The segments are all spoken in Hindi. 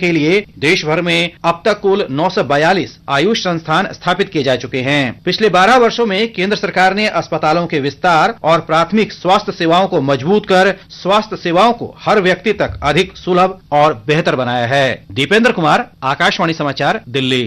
के लिए देश भर में अब तक कुल 942 आयुष संस्थान स्थापित किए जा चुके हैं। पिछले 12 वर्षों में केंद्र सरकार ने अस्पतालों के विस्तार और प्राथमिक स्वास्थ्य सेवाओं को मजबूत कर स्वास्थ्य सेवाओं को हर व्यक्ति तक अधिक सुलभ और बेहतर बनाया है। दीपेंद्र कुमार, आकाशवाणी समाचार, दिल्ली।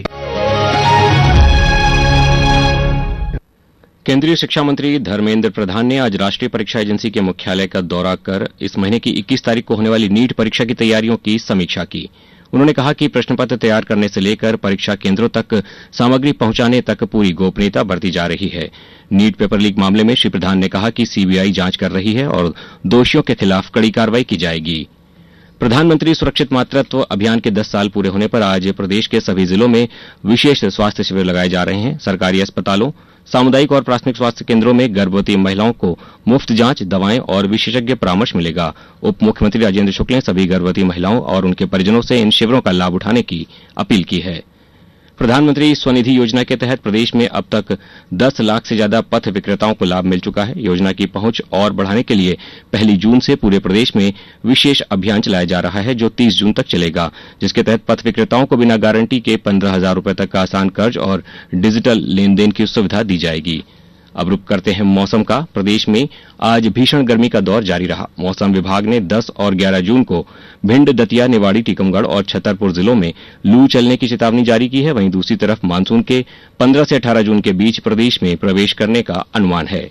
केंद्रीय शिक्षा मंत्री धर्मेंद्र प्रधान ने आज राष्ट्रीय परीक्षा एजेंसी के मुख्यालय का दौरा कर इस महीने की 21 तारीख को होने वाली नीट परीक्षा की तैयारियों की समीक्षा की। उन्होंने कहा कि प्रश्न पत्र तैयार करने से लेकर परीक्षा केंद्रों तक सामग्री पहुंचाने तक पूरी गोपनीयता बरती जा रही है। नीट पेपर लीक मामले में श्री प्रधान ने कहा कि सीबीआई जांच कर रही है और दोषियों के खिलाफ कड़ी कार्रवाई की जाएगी। प्रधानमंत्री सुरक्षित मातृत्व अभियान के 10 साल पूरे होने पर आज प्रदेश के सभी जिलों में विशेष स्वास्थ्य शिविर लगाए जा रहे हैं। सरकारी अस्पतालों, सामुदायिक और प्राथमिक स्वास्थ्य केंद्रों में गर्भवती महिलाओं को मुफ्त जांच, दवाएं और विशेषज्ञ परामर्श मिलेगा। उप मुख्यमंत्री राजेंद्र शुक्ल ने सभी गर्भवती महिलाओं और उनके परिजनों से इन शिविरों का लाभ उठाने की अपील की है। प्रधानमंत्री स्वनिधि योजना के तहत प्रदेश में अब तक 10 लाख से ज्यादा पथ विक्रेताओं को लाभ मिल चुका है। योजना की पहुंच और बढ़ाने के लिए 1 जून से पूरे प्रदेश में विशेष अभियान चलाया जा रहा है, जो 30 जून तक चलेगा, जिसके तहत पथ विक्रेताओं को बिना गारंटी के 15,000 रुपए तक का आसान कर्ज और डिजिटल लेन देन की सुविधा दी जाएगी। अब रुक करते हैं मौसम का। प्रदेश में आज भीषण गर्मी का दौर जारी रहा। मौसम विभाग ने 10 और 11 जून को भिंड, दतिया, निवाड़ी, टीकमगढ़ और छतरपुर जिलों में लू चलने की चेतावनी जारी की है। वहीं दूसरी तरफ मानसून के 15 से 18 जून के बीच प्रदेश में प्रवेश करने का अनुमान है।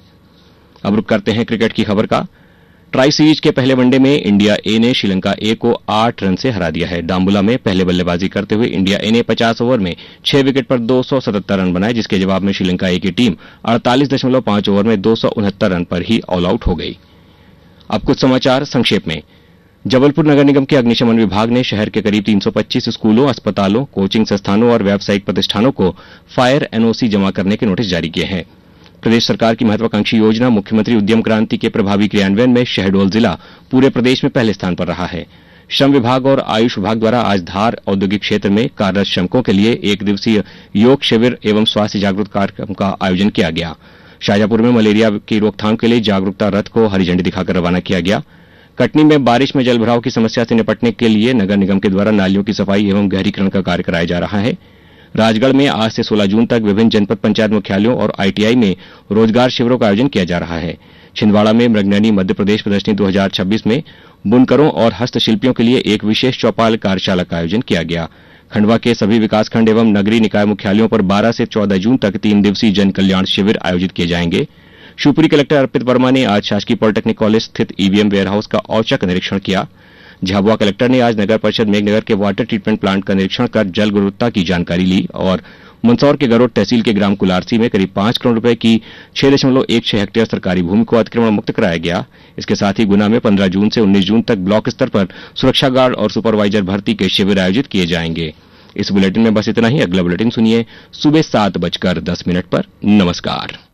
अब रुक करते हैं क्रिकेट की खबर का। ट्राई सीरीज के पहले वनडे में इंडिया ए ने श्रीलंका ए को 8 रन से हरा दिया है। डाम्बुला में पहले बल्लेबाजी करते हुए इंडिया ए ने 50 ओवर में 6 विकेट पर 277 रन बनाए, जिसके जवाब में श्रीलंका ए की टीम 48.5 ओवर में 269 रन पर ही ऑल आउट हो गई। अब कुछ समाचार संक्षेप में। जबलपुर नगर निगम के अग्निशमन विभाग ने शहर के करीब 325 स्कूलों, अस्पतालों, कोचिंग संस्थानों और व्यावसायिक प्रतिष्ठानों को फायर एनओसी जमा करने के नोटिस जारी किए हैं। प्रदेश सरकार की महत्वाकांक्षी योजना मुख्यमंत्री उद्यम क्रांति के प्रभावी क्रियान्वयन में शहडोल जिला पूरे प्रदेश में पहले स्थान पर रहा है। श्रम विभाग और आयुष विभाग द्वारा आज धार औद्योगिक क्षेत्र में कार्यरत श्रमिकों के लिए 1 दिवसीय योग शिविर एवं स्वास्थ्य जागरूकता कार्यक्रम का आयोजन किया गया। शाजापुर में मलेरिया की रोकथाम के लिए जागरूकता रथ को हरी झंडी दिखाकर रवाना किया गया। कटनी में बारिश में जलभराव की समस्या से निपटने के लिए नगर निगम के द्वारा नालियों की सफाई एवं गहरीकरण का कार्य कराया जा रहा है। राजगढ़ में आज से 16 जून तक विभिन्न जनपद पंचायत मुख्यालयों और आईटीआई में रोजगार शिविरों का आयोजन किया जा रहा है। छिंदवाड़ा में मृगनयनी मध्य प्रदेश प्रदर्शनी 2026 में बुनकरों और हस्तशिल्पियों के लिए एक विशेष चौपाल कार्यशाला का आयोजन किया गया। खंडवा के सभी विकासखंड एवं नगरीय निकाय मुख्यालयों पर 12 से 14 जून तक 3 दिवसीय जन कल्याण शिविर आयोजित किए जाएंगे। शिवपुरी कलेक्टर अर्पित वर्मा ने आज शासकीय पॉलिटेक्निक कॉलेज स्थित ईवीएम वेयरहाउस का औचक निरीक्षण किया। झाबुआ कलेक्टर ने आज नगर परिषद मेघनगर के वाटर ट्रीटमेंट प्लांट का निरीक्षण कर जल गुणवत्ता की जानकारी ली और मंदसौर के गरोड तहसील के ग्राम कुलारसी में करीब 5 करोड़ रुपए की 6.16 हेक्टेयर सरकारी भूमि को अतिक्रमण मुक्त कराया गया। इसके साथ ही गुना में 15 जून से 19 जून तक ब्लॉक स्तर पर सुरक्षा गार्ड और सुपरवाइजर भर्ती के शिविर आयोजित किए जाएंगे। इस बुलेटिन में बस इतना ही। अगला बुलेटिन सुनिए सुबह 7:10 पर। नमस्कार।